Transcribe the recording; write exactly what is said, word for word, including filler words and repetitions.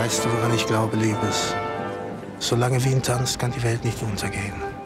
Weißt du, woran ich glaube, Liebes? Solange Wien tanzt, kann die Welt nicht untergehen.